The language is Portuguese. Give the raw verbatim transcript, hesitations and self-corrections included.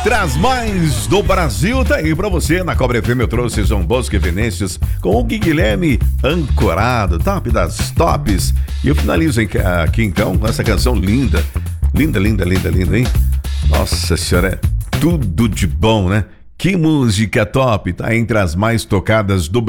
Traz mais do Brasil, tá aí pra você. Na Cobra F M eu trouxe João Bosco e Vinícius com o Guilherme Ancorado, top das tops. E eu finalizo aqui então com essa canção linda. Linda, linda, linda, linda, hein? Nossa senhora, é tudo de bom, né? Que música top, tá entre as mais tocadas do